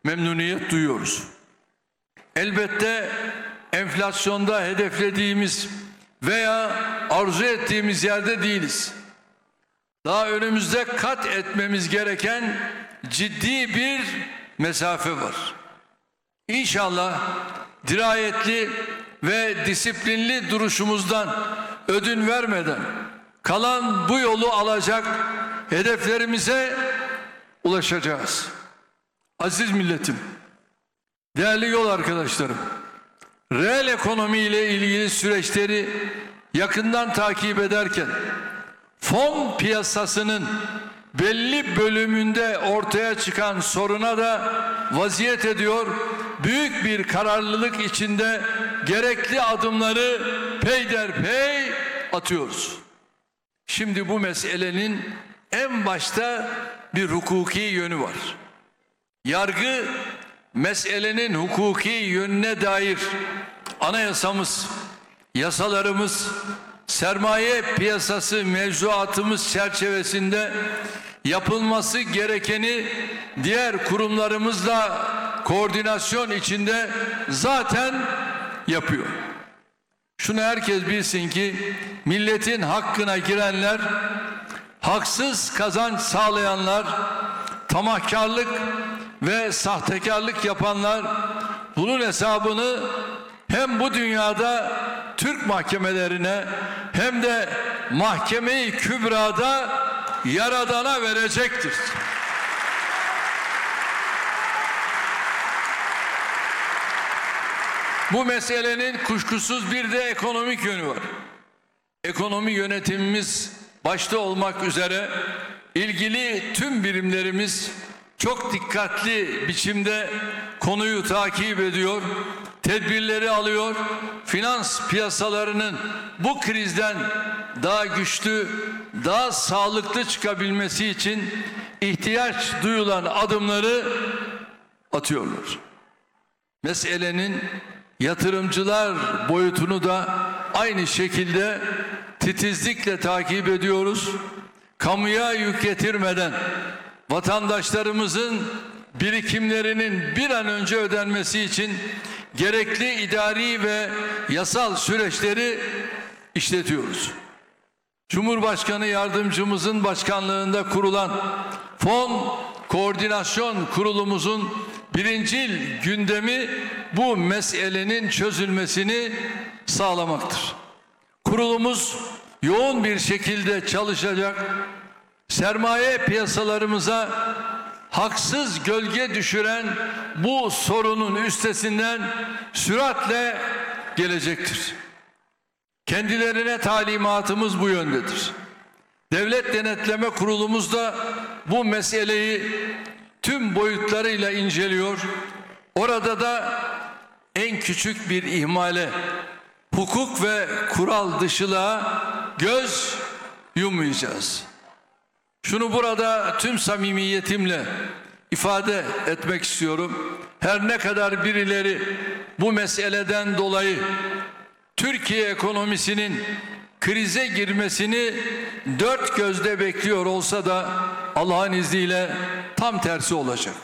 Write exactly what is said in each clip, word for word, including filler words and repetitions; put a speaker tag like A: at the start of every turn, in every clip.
A: memnuniyet duyuyoruz. Elbette enflasyonda hedeflediğimiz veya arzu ettiğimiz yerde değiliz. Daha önümüzde kat etmemiz gereken ciddi bir mesafe var. İnşallah dirayetli ve disiplinli duruşumuzdan ödün vermeden kalan bu yolu alacak, hedeflerimize ulaşacağız. Aziz milletim, değerli yol arkadaşlarım, reel ekonomi ile ilgili süreçleri yakından takip ederken fon piyasasının belli bölümünde ortaya çıkan soruna da vaziyet ediyor, büyük bir kararlılık içinde gerekli adımları peyderpey atıyoruz. Şimdi bu meselenin en başta bir hukuki yönü var. Yargı, meselenin hukuki yönüne dair anayasamız, yasalarımız, sermaye piyasası mevzuatımız çerçevesinde yapılması gerekeni diğer kurumlarımızla koordinasyon içinde zaten yapıyor. Şunu herkes bilsin ki milletin hakkına girenler, haksız kazanç sağlayanlar, tamahkarlık ve sahtekarlık yapanlar bunun hesabını hem bu dünyada Türk mahkemelerine hem de Mahkeme-i Kübra'da Yaradan'a verecektir. Bu meselenin kuşkusuz bir de ekonomik yönü var. Ekonomi yönetimimiz başta olmak üzere ilgili tüm birimlerimiz çok dikkatli biçimde konuyu takip ediyor, tedbirleri alıyor. Finans piyasalarının bu krizden daha güçlü, daha sağlıklı çıkabilmesi için ihtiyaç duyulan adımları atıyorlar. Meselenin yatırımcılar boyutunu da aynı şekilde titizlikle takip ediyoruz. Kamuya yük getirmeden vatandaşlarımızın birikimlerinin bir an önce ödenmesi için gerekli idari ve yasal süreçleri işletiyoruz. Cumhurbaşkanı yardımcımızın başkanlığında kurulan Fon Koordinasyon Kurulumuzun birincil gündemi bu meselenin çözülmesini sağlamaktır. Kurulumuz yoğun bir şekilde çalışacak, sermaye piyasalarımıza haksız gölge düşüren bu sorunun üstesinden süratle gelecektir. Kendilerine talimatımız bu yöndedir. Devlet Denetleme Kurulumuz da bu meseleyi tüm boyutlarıyla inceliyor. Orada da en küçük bir ihmale, hukuk ve kural dışılığa göz yummayacağız. Şunu burada tüm samimiyetimle ifade etmek istiyorum. Her ne kadar birileri bu meseleden dolayı Türkiye ekonomisinin krize girmesini dört gözle bekliyor olsa da Allah'ın izniyle tam tersi olacak.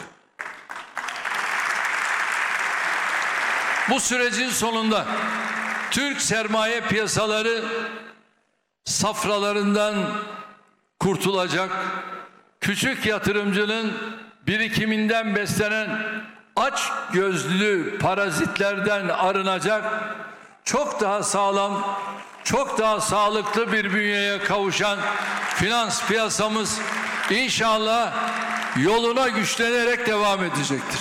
A: Bu sürecin sonunda Türk sermaye piyasaları safralarından kurtulacak, küçük yatırımcının birikiminden beslenen aç gözlü parazitlerden arınacak, çok daha sağlam, çok daha sağlıklı bir bünyeye kavuşan finans piyasamız inşallah yoluna güçlenerek devam edecektir.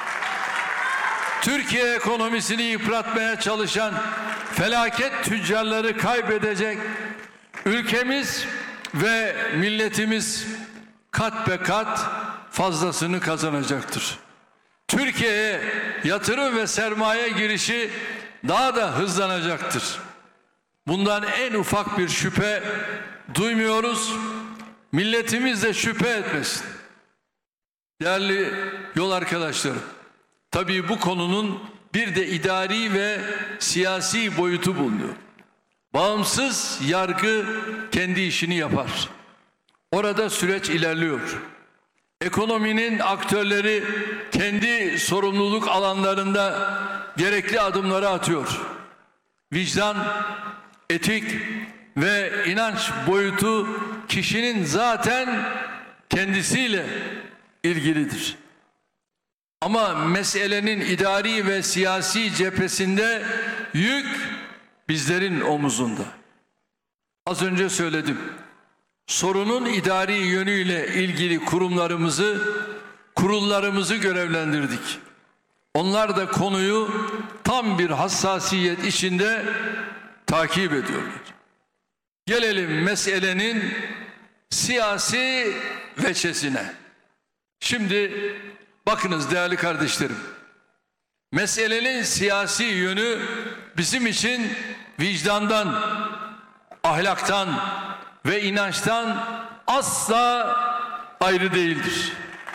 A: Türkiye ekonomisini yıpratmaya çalışan felaket tüccarları kaybedecek, ülkemiz ve milletimiz kat be kat fazlasını kazanacaktır. Türkiye'ye yatırım ve sermaye girişi daha da hızlanacaktır. Bundan en ufak bir şüphe duymuyoruz. Milletimiz de şüphe etmesin. Değerli yol arkadaşlarım, tabii bu konunun bir de idari ve siyasi boyutu bulunuyor. Bağımsız yargı kendi işini yapar. Orada süreç ilerliyor. Ekonominin aktörleri kendi sorumluluk alanlarında gerekli adımları atıyor. Vicdan, etik ve inanç boyutu kişinin zaten kendisiyle ilgilidir. Ama meselenin idari ve siyasi cephesinde yük bizlerin omuzunda. Az önce söyledim. Sorunun idari yönüyle ilgili kurumlarımızı, kurullarımızı görevlendirdik. Onlar da konuyu tam bir hassasiyet içinde takip ediyorlar. Gelelim meselenin siyasi veçesine. Şimdi bakınız değerli kardeşlerim, meselenin siyasi yönü bizim için vicdandan, ahlaktan ve inançtan asla ayrı değildir.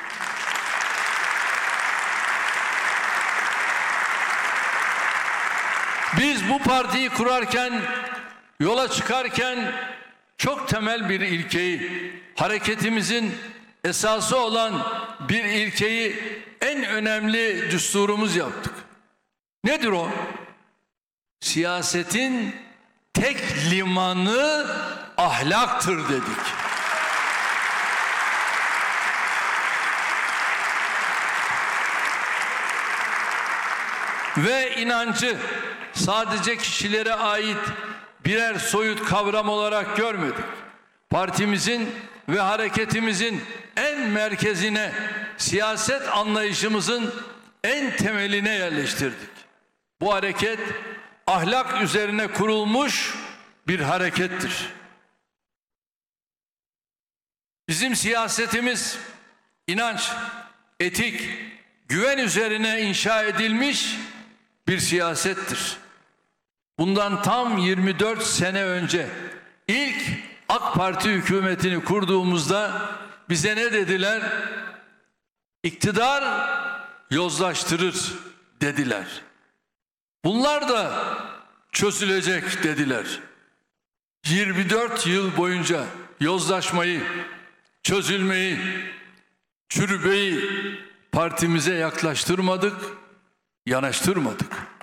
A: Biz bu partiyi kurarken, yola çıkarken çok temel bir ilkeyi, hareketimizin esası olan bir ilkeyi en önemli düsturumuz yaptık. Nedir o? Siyasetin tek limanı ahlaktır dedik. Ve inancı sadece kişilere ait birer soyut kavram olarak görmedik. Partimizin ve hareketimizin en merkezine, siyaset anlayışımızın en temeline yerleştirdik. Bu hareket ahlak üzerine kurulmuş bir harekettir. Bizim siyasetimiz inanç, etik, güven üzerine inşa edilmiş bir siyasettir. Bundan tam yirmi dört sene önce ilk AK Parti hükümetini kurduğumuzda bize ne dediler? İktidar yozlaştırır dediler. Bunlar da çözülecek dediler. yirmi dört yıl boyunca yozlaşmayı, çözülmeyi, çürümeyi partimize yaklaştırmadık, yanaştırmadık.